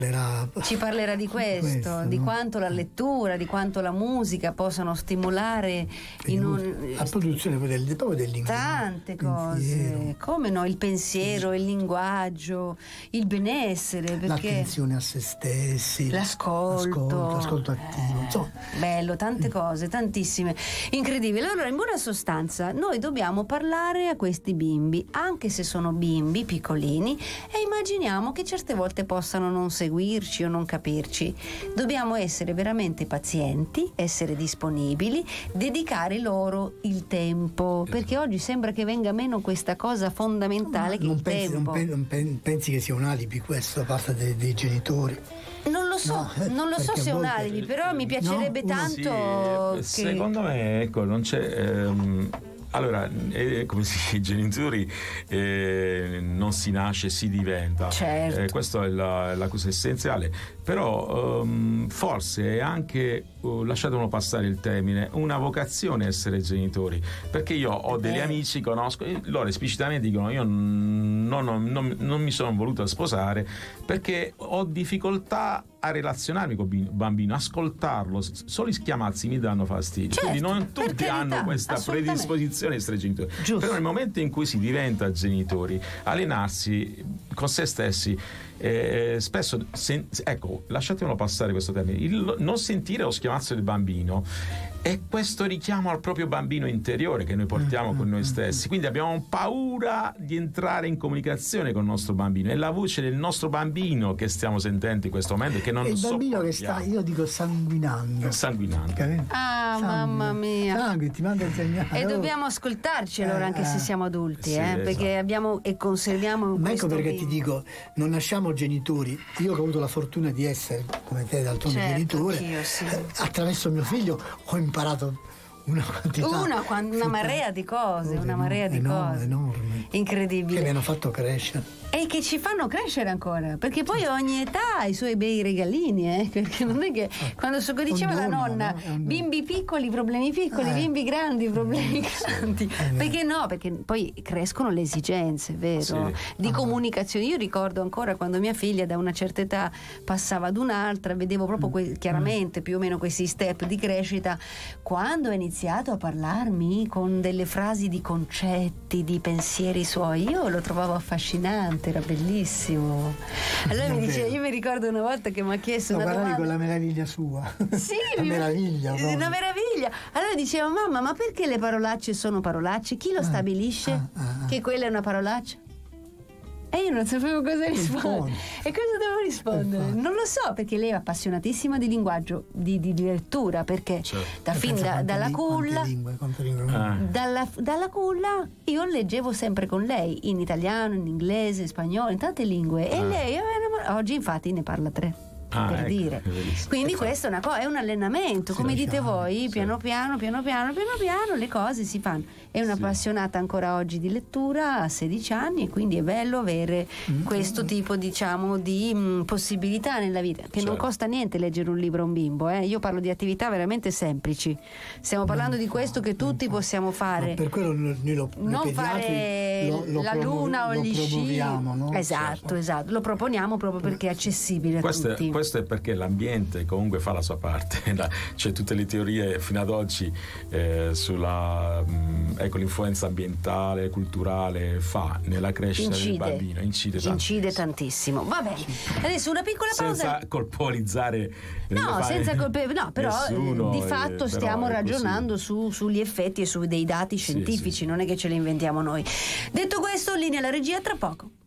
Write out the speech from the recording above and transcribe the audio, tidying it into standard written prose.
Ci parlerà di questo, di quanto la lettura, di quanto la musica possano stimolare la produzione proprio del linguaggio, tante cose, come no, il pensiero, il linguaggio, il benessere, perché l'attenzione a se stessi, l'ascolto attivo, insomma. Bello, tante cose, tantissime, incredibile. Allora, in buona sostanza, noi dobbiamo parlare a questi bimbi, anche se sono bimbi piccolini, e immaginiamo che certe volte possano non seguirci o non capirci. Dobbiamo essere veramente pazienti, essere disponibili, dedicare loro il tempo, perché oggi sembra che venga meno questa cosa fondamentale che il tempo. Non pensi che sia un alibi questo da parte dei genitori? Non lo so, non lo so se è un alibi, però mi piacerebbe tanto che... Secondo me, ecco, non c'è... Allora, come si dice, i genitori non si nasce, si diventa. Certo. Questa è la cosa essenziale. Però forse è anche, lasciatemelo passare il termine, una vocazione essere genitori. Perché io ho degli amici, conosco, loro esplicitamente dicono: io non mi sono voluto sposare perché ho difficoltà a relazionarmi con il bambino, ascoltarlo, solo i schiamazzi mi danno fastidio. Certo, quindi non tutti hanno questa predisposizione a essere genitori. Giusto. Però nel momento in cui si diventa genitori, allenarsi con se stessi, spesso ecco, lasciatemelo passare questo termine, il non sentire lo schiamazzo del bambino è questo richiamo al proprio bambino interiore che noi portiamo con noi stessi, quindi abbiamo paura di entrare in comunicazione con il nostro bambino. È la voce del nostro bambino che stiamo sentendo in questo momento, che non il bambino che sta, io dico, sanguinando. Mamma mia, sangue ti manda il segnale, e dobbiamo ascoltarci allora, anche se siamo adulti, perché abbiamo e conserviamo questo. Ecco perché ti dico, non nasciamo genitori. Io che ho avuto la fortuna di essere come te d'altronde genitore, attraverso mio figlio ho imparato una quantità, una marea di cose, enorme, incredibile, che mi hanno fatto crescere e che ci fanno crescere ancora, perché poi ogni età ha i suoi bei regalini, perché non è che quando diceva la nonna, bimbi piccoli, problemi piccoli, bimbi grandi, problemi grandi, perché no? Perché poi crescono le esigenze, vero? Di comunicazione. Io ricordo ancora quando mia figlia da una certa età passava ad un'altra, vedevo proprio chiaramente più o meno questi step di crescita. Quando ha iniziato a parlarmi con delle frasi di concetti, di pensieri suoi, io lo trovavo affascinante, era bellissimo. Allora mi diceva, io mi ricordo una volta che mi ha chiesto una domanda con la meraviglia sua. Sì, una meraviglia. Allora diceva: mamma, ma perché le parolacce sono parolacce? Chi lo stabilisce che quella è una parolaccia? E io non sapevo cosa rispondere. E cosa devo rispondere? Non lo so, perché lei è appassionatissima di linguaggio, di lettura, perché dalla culla, dalla culla io leggevo sempre con lei, in italiano, in inglese, in spagnolo, in tante lingue, e lei oggi infatti ne parla 3. Per dire. Quindi questo è un allenamento, come dite voi, piano piano le cose si fanno. È un'appassionata ancora oggi di lettura, a 16 anni, e quindi è bello avere questo tipo, diciamo, di possibilità nella vita, che non costa niente leggere un libro a un bimbo, Io parlo di attività veramente semplici, stiamo parlando di questo che tutti possiamo fare. Per quello noi non fare la luna o gli sci, no? Esatto, lo proponiamo proprio perché è accessibile a tutti. Questo è perché l'ambiente comunque fa la sua parte. C'è tutte le teorie fino ad oggi sulla l'influenza ambientale, culturale fa nella crescita del bambino, incide tantissimo. Va bene, adesso una piccola pausa, senza colpevolizzare, però di fatto stiamo ragionando sugli effetti e su dei dati scientifici, non è che ce li inventiamo noi. Detto questo, linea alla regia, tra poco.